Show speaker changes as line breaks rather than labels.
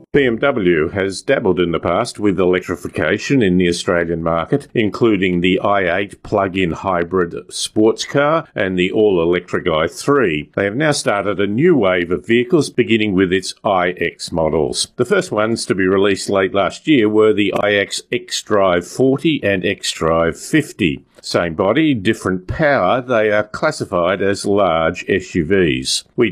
BMW has dabbled in the past with electrification in the Australian market, including the i8 plug-in hybrid sports car and the all-electric i3. They have now started a new wave of vehicles, beginning with its iX models. The first ones to be released late last year were the iX xDrive 40 and xDrive 50. Same body, different power, they are classified as large SUVs. We